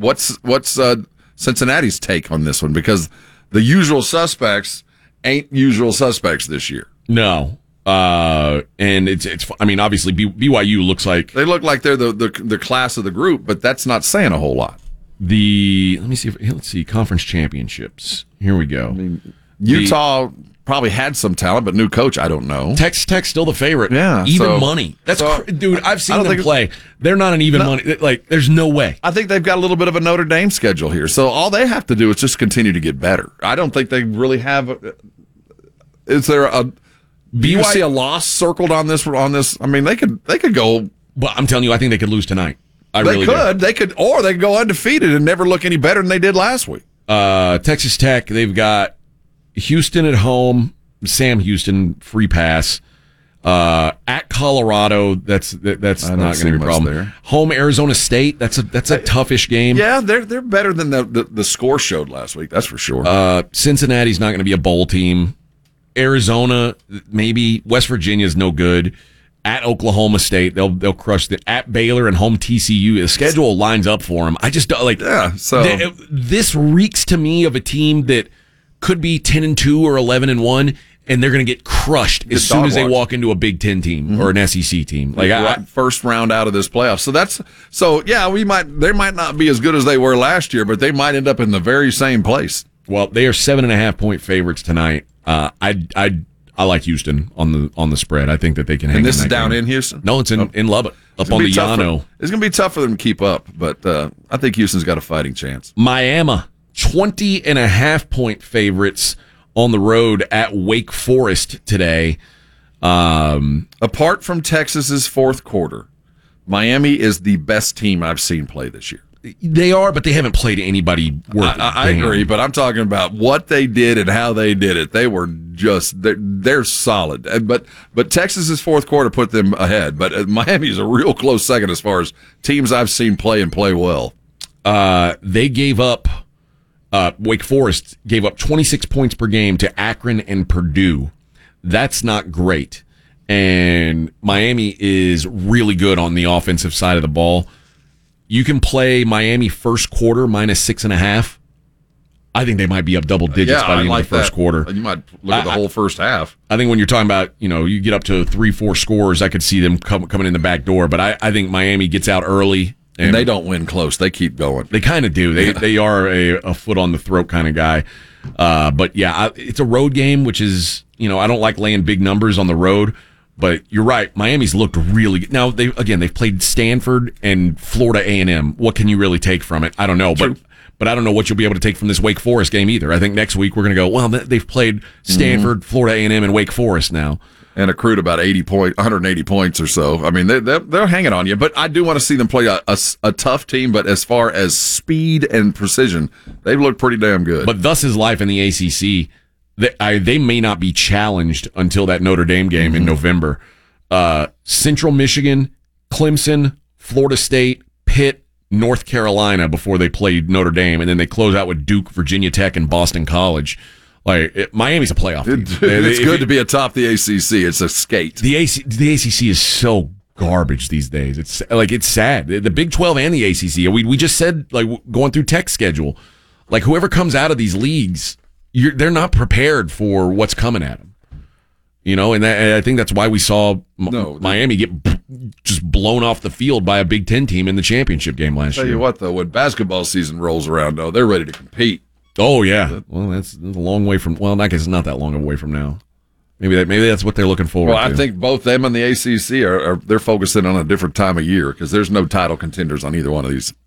What's Cincinnati's take on this one? Because the usual suspects ain't usual suspects this year. No. And it's. I mean, obviously, BYU looks like they look like they're the class of the group, but that's not saying a whole lot. Let's see conference championships. Here we go. I mean, Utah probably had some talent, but new coach, I don't know. Texas Tech still the favorite. Yeah, even money. Dude. I've seen them play. They're not an even money. Like, there's no way. I think they've got a little bit of a Notre Dame schedule here, so all they have to do is just continue to get better. I don't think they really have. Is there a BYU a loss circled on this? I mean, they could go. But I'm telling you, I think they could lose tonight. They could go undefeated and never look any better than they did last week. Texas Tech, they've got Houston at home. Sam Houston, free pass. At Colorado, that's not going to be a problem. There. Home Arizona State, that's a toughish game. Yeah, they're better than the score showed last week. That's for sure. Cincinnati's not going to be a bowl team. Arizona, maybe. West Virginia's no good. At Oklahoma State, they'll crush at Baylor and home TCU. The schedule lines up for them. I just don't like. Yeah, so this reeks to me of a team that could be 10-2 or 11-1, and they're going to get crushed as soon as they walk into a Big Ten team or an SEC team. Like first round out of this playoff. So they might not be as good as they were last year, but they might end up in the very same place. Well, they are 7.5-point favorites tonight. I like Houston on the spread. I think that they can hang. And this is down in Houston? No, it's in Lubbock, up on the Llano. It's going to be tough for them to keep up, but I think Houston's got a fighting chance. Miami, 20.5-point favorites on the road at Wake Forest today. Apart from Texas's fourth quarter, Miami is the best team I've seen play this year. They are, but they haven't played anybody worth it. I agree, but I'm talking about what they did and how they did it. They were they're solid. But Texas's fourth quarter put them ahead. But Miami's a real close second as far as teams I've seen play and play well. They gave up. Wake Forest gave up 26 points per game to Akron and Purdue. That's not great. And Miami is really good on the offensive side of the ball. You can play Miami first quarter -6.5. I think they might be up double digits by the end of the first quarter. You might look at the whole first half. I think when you're talking about, you get up to 3-4 scores, I could see them coming in the back door. But I think Miami gets out early. And they don't win close. They keep going. They kind of do. They are a foot on the throat kind of guy. But yeah, it's a road game, which is, I don't like laying big numbers on the road. But you're right. Miami's looked really good. Now, they've played Stanford and Florida A&M. What can you really take from it? I don't know. But I don't know what you'll be able to take from this Wake Forest game either. I think next week we're going to go, well, they've played Stanford, Florida A&M, and Wake Forest now. And accrued about 180 points or so. I mean, they're hanging on you. But I do want to see them play a tough team. But as far as speed and precision, they've looked pretty damn good. But thus is life in the ACC. They may not be challenged until that Notre Dame game in November. Central Michigan, Clemson, Florida State, Pitt, North Carolina before they played Notre Dame, and then they close out with Duke, Virginia Tech, and Boston College. Miami's a playoff team. It's good to be atop the ACC. It's a skate. The ACC is so garbage these days. It's sad. The Big 12 and the ACC. We just said, going through Tech's schedule, whoever comes out of these leagues, they're not prepared for what's coming at them, and I think that's why we saw Miami get just blown off the field by a Big Ten team in the championship game last year. Tell you what, though, when basketball season rolls around, though, they're ready to compete. Oh yeah, well that's a long way from. Well, I guess it's not that long away from now. Maybe that's what they're looking forward to. Well, I think both them and the ACC they're focusing on a different time of year because there's no title contenders on either one of these.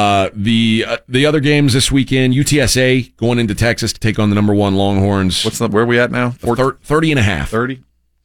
The other games this weekend, UTSA going into Texas to take on the number 1 Longhorns. Where are we at now? 30.5. 30?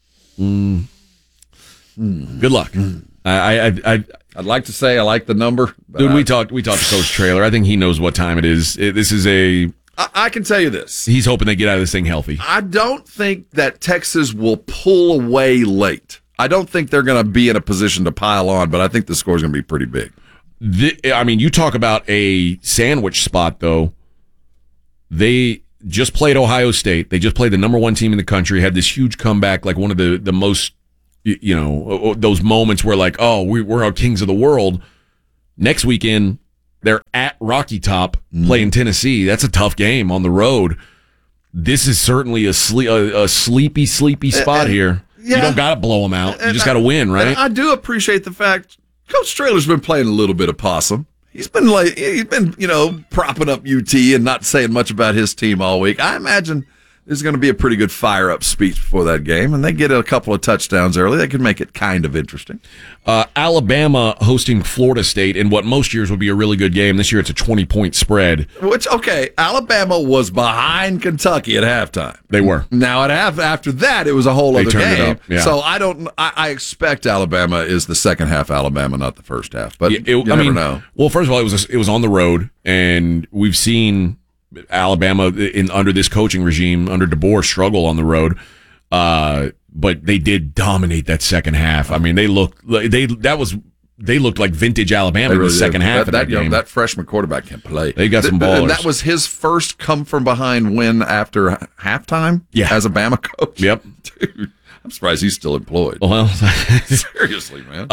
Good luck. I'd like to say I like the number. Dude, we talked to Coach Traylor. I think he knows what time it is. I can tell you this. He's hoping they get out of this thing healthy. I don't think that Texas will pull away late. I don't think they're going to be in a position to pile on, but I think the score is going to be pretty big. You talk about a sandwich spot, though. They just played Ohio State. They just played the number 1 team in the country, had this huge comeback, one of the most, those moments where we're our kings of the world. Next weekend, They're at Rocky Top playing Tennessee. That's a tough game on the road. This is certainly a sleepy spot here. Yeah. You don't got to blow them out. You just got to win, right? I do appreciate the fact Coach Traylor's been playing a little bit of possum. He's been propping up UT and not saying much about his team all week. I imagine there's going to be a pretty good fire-up speech before that game, and they get a couple of touchdowns early. They could make it kind of interesting. Alabama hosting Florida State in what most years would be a really good game. This year it's a 20-point spread. Alabama was behind Kentucky at halftime. They were. Now, after that, it was a whole other turned game. it up, yeah. So I expect Alabama is the second half Alabama, not the first half. But you never know. Well, first of all, it was on the road, and we've seen Alabama under this coaching regime, under DeBoer, struggle on the road. But they did dominate that second half. I mean, they looked like vintage Alabama in the second half of that game. That freshman quarterback can play. They got some ballers. And that was his first come from behind win after halftime as a Bama coach. Yep. Dude, I'm surprised he's still employed. Well, seriously, man.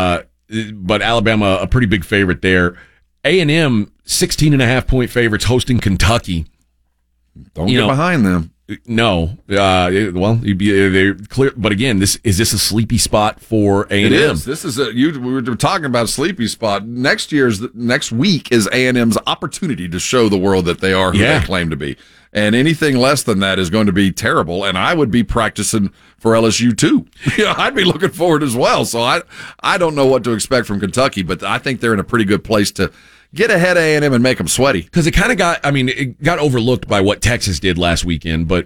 But Alabama, a pretty big favorite there. A&M, 16.5-point favorites hosting Kentucky. Don't get behind them. No. They're clear. But again, is this a sleepy spot for A&M? It is. This is we were talking about a sleepy spot. Next week is A&M's opportunity to show the world that they are who they claim to be. And anything less than that is going to be terrible. And I would be practicing for LSU too. I'd be looking forward as well. So I don't know what to expect from Kentucky, but I think they're in a pretty good place to get ahead of A&M and make them sweaty. Because it kind of it got overlooked by what Texas did last weekend, but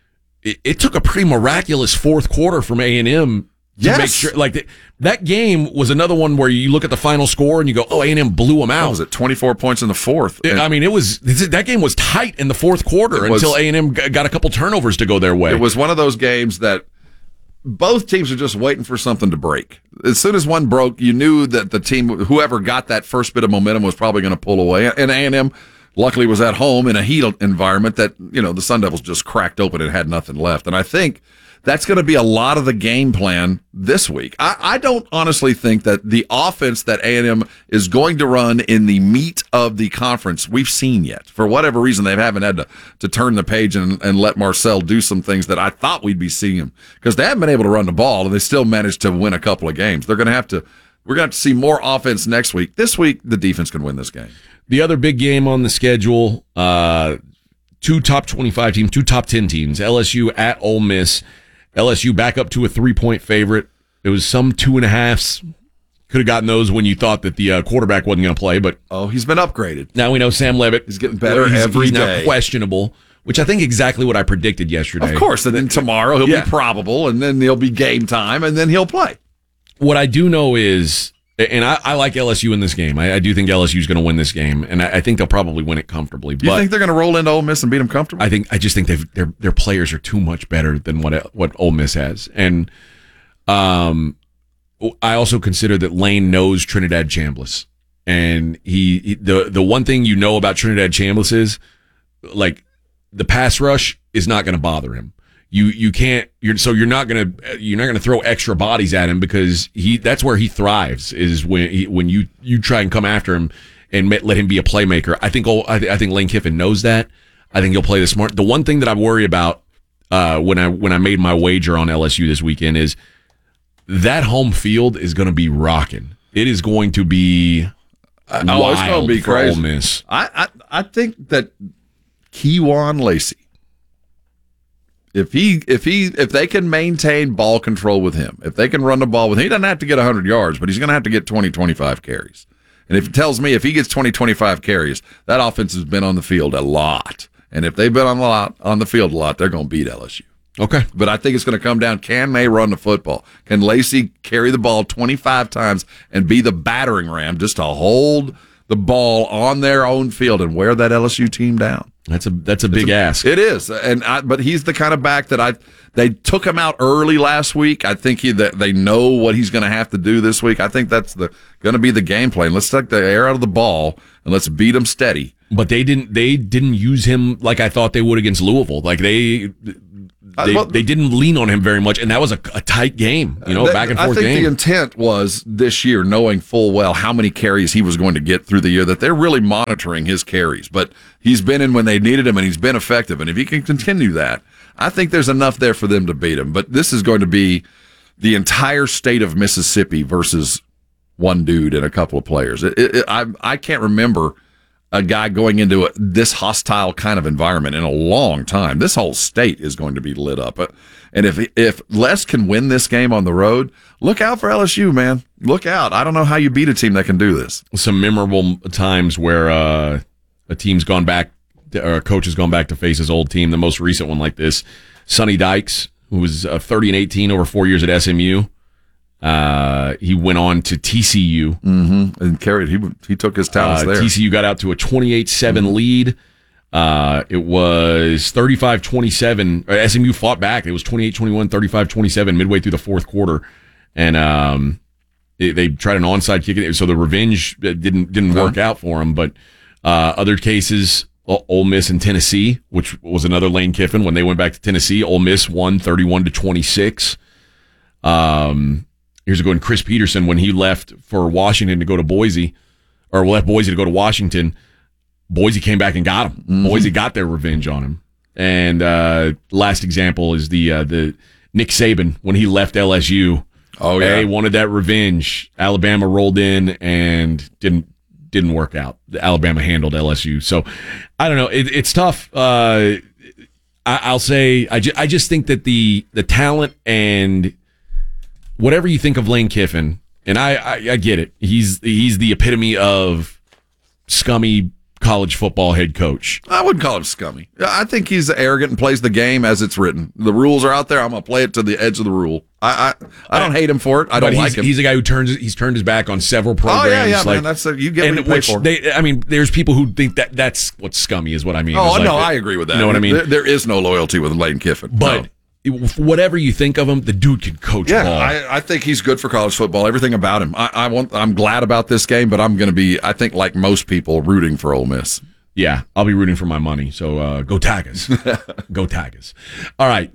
it took a pretty miraculous fourth quarter from A&M to make sure. Like that game was another one where you look at the final score and you go, "Oh, A&M blew them out." What was it 24 points in the fourth? That game was tight in the fourth quarter until A&M got a couple turnovers to go their way. It was one of those games that both teams are just waiting for something to break. As soon as one broke, you knew that the team, whoever got that first bit of momentum, was probably going to pull away. And A&M, luckily, was at home in a heat environment that, the Sun Devils just cracked open and had nothing left. And I think that's going to be a lot of the game plan this week. I don't honestly think that the offense that A&M is going to run in the meat of the conference we've seen yet. For whatever reason, they haven't had to turn the page and let Marcel do some things that I thought we'd be seeing him, because they haven't been able to run the ball and they still managed to win a couple of games. We're going to have to see more offense next week. This week, the defense can win this game. The other big game on the schedule, two top 25 teams, two top 10 teams, LSU at Ole Miss. LSU back up to a 3-point favorite. It was some 2.5s. Could have gotten those when you thought that the quarterback wasn't going to play, but he's been upgraded. Now we know Sam Leavitt is getting better every day. Now questionable, which I think exactly what I predicted yesterday. Of course, and then tomorrow he'll be probable, and then there'll be game time, and then he'll play. What I do know is, and I like LSU in this game. I do think LSU is going to win this game, and I think they'll probably win it comfortably. Do you think they're going to roll into Ole Miss and beat them comfortably? I just think their players are too much better than what Ole Miss has, and I also consider that Lane knows Trinidad Chambliss, and the one thing you know about Trinidad Chambliss is, like, the pass rush is not going to bother him. You're not gonna throw extra bodies at him, because that's where he thrives, is when you try and come after him and let him be a playmaker. I think Lane Kiffin knows that. I think he'll play the smart. The one thing that I worry about when I made my wager on LSU this weekend is that home field is going to be rocking. It is going to be wild. It's going to be for crazy. Ole Miss. I think that Kejuan Lacey, if they can maintain ball control with him, if they can run the ball with him, he doesn't have to get 100 yards, but he's going to have to get 20, 25 carries. And if it tells me if he gets 20, 25 carries, that offense has been on the field a lot. And if they've been on the field a lot, they're going to beat LSU. Okay. But I think it's going to come down, can they run the football? Can Lacey carry the ball 25 times and be the battering ram just to hold the ball on their own field and wear that LSU team down? That's a big ask. It is, but he's the kind of back that they took him out early last week. I think that they know what he's going to have to do this week. I think that's going to be the game plan. Let's take the air out of the ball and let's beat him steady. But they didn't use him like I thought they would against Louisville. Like they They didn't lean on him very much, and that was a tight game, back and forth game. I think the intent was this year, knowing full well how many carries he was going to get through the year, that they're really monitoring his carries. But he's been in when they needed him, and he's been effective. And if he can continue that, I think there's enough there for them to beat him. But this is going to be the entire state of Mississippi versus one dude and a couple of players. I can't remember a guy going into this hostile kind of environment in a long time. This whole state is going to be lit up. And if Les can win this game on the road, look out for LSU, man. Look out. I don't know how you beat a team that can do this. Some memorable times where a team's gone back, or a coach has gone back to face his old team. The most recent one like this, Sonny Dykes, who was 30-18 over 4 years at SMU. He went on to TCU and carried. He took his talents there. TCU got out to a 28-7 lead. It was 35-27. SMU fought back. It was 28-21, 35-27 midway through the fourth quarter, and they tried an onside kick. So the revenge didn't work out for them. But other cases, Ole Miss and Tennessee, which was another Lane Kiffin. When they went back to Tennessee, Ole Miss won 31-26. Here's a good one. Chris Peterson, when he left for Washington to go to Boise, or left Boise to go to Washington, Boise came back and got him. Boise got their revenge on him. And last example is the Nick Saban, when he left LSU. Oh yeah, they wanted that revenge. Alabama rolled in and didn't work out. Alabama handled LSU. So I don't know. It's tough. I'll say I just think that the talent and whatever you think of Lane Kiffin, and I get it. He's the epitome of scummy college football head coach. I wouldn't call him scummy. I think he's arrogant and plays the game as it's written. The rules are out there. I'm going to play it to the edge of the rule. I don't hate him for it. I don't like him. He's a guy who turned his back on several programs. Oh yeah, man. That's you get what you pay for. There's people who think that's what scummy is. What I mean. Oh no, I agree with that. You know what I mean? There is no loyalty with Lane Kiffin, but. No. Whatever you think of him, the dude can coach ball. I think he's good for college football. Everything about him. I'm glad about this game, but I'm going to be, I think, like most people, rooting for Ole Miss. Yeah, I'll be rooting for my money. So go Tigers. Go Tigers. All right.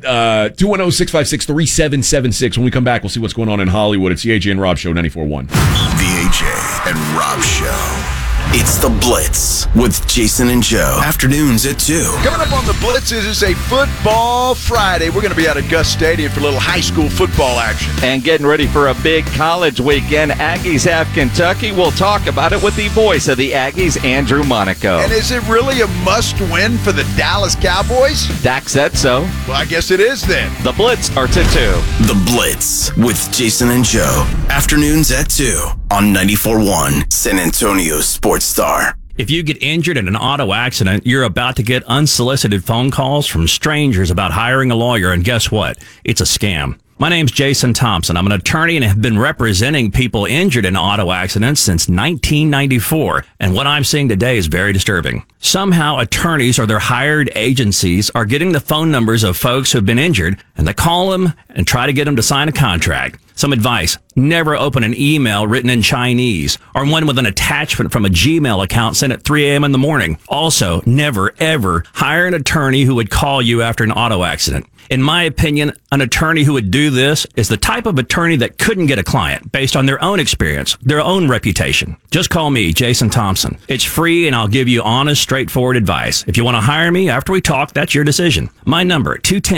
210-656-3776. When we come back, we'll see what's going on in Hollywood. It's the AJ and Rob Show, 94.1. The AJ and Rob Show. It's The Blitz with Jason and Joe. Afternoons at 2. Coming up on The Blitz is a Football Friday. We're going to be at Augusta Stadium for a little high school football action. And getting ready for a big college weekend. Aggies have Kentucky. We'll talk about it with the voice of the Aggies, Andrew Monaco. And is it really a must-win for the Dallas Cowboys? Dak said so. Well, I guess it is then. The Blitz starts at 2. The Blitz with Jason and Joe. Afternoons at 2 on 94.1 San Antonio Sports Star. If you get injured in an auto accident, you're about to get unsolicited phone calls from strangers about hiring a lawyer, and guess what? It's a scam. My name's Jason Thompson. I'm an attorney and have been representing people injured in auto accidents since 1994. And what I'm seeing today is very disturbing. Somehow attorneys or their hired agencies are getting the phone numbers of folks who've been injured, and they call them and try to get them to sign a contract. Some advice: never open an email written in Chinese or one with an attachment from a Gmail account sent at 3 a.m. in the morning. Also, never, ever hire an attorney who would call you after an auto accident. In my opinion, an attorney who would do this is the type of attorney that couldn't get a client based on their own experience, their own reputation. Just call me, Jason Thompson. It's free and I'll give you honest, straightforward advice. If you want to hire me after we talk, that's your decision. My number,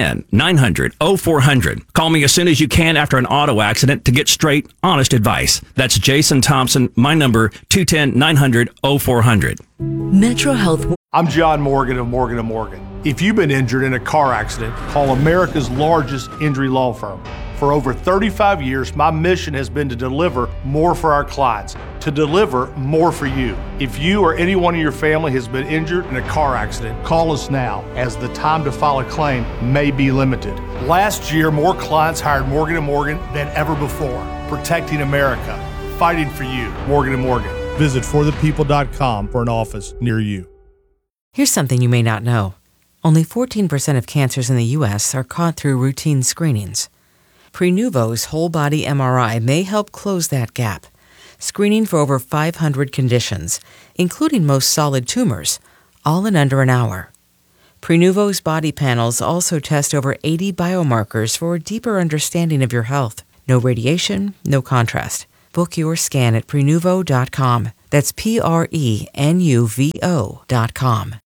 210-900-0400. Call me as soon as you can after an auto accident to get straight, honest advice. That's Jason Thompson. My number, 210-900-0400. Metro Health. I'm John Morgan of Morgan & Morgan. If you've been injured in a car accident, call America's largest injury law firm. For over 35 years, my mission has been to deliver more for our clients, to deliver more for you. If you or anyone in your family has been injured in a car accident, call us now, as the time to file a claim may be limited. Last year, more clients hired Morgan & Morgan than ever before, protecting America, fighting for you. Morgan & Morgan. Visit forthepeople.com for an office near you. Here's something you may not know. Only 14% of cancers in the U.S. are caught through routine screenings. Prenuvo's whole-body MRI may help close that gap, screening for over 500 conditions, including most solid tumors, all in under an hour. Prenuvo's body panels also test over 80 biomarkers for a deeper understanding of your health. No radiation, no contrast. Book your scan at Prenuvo.com. That's Prenuvo.com.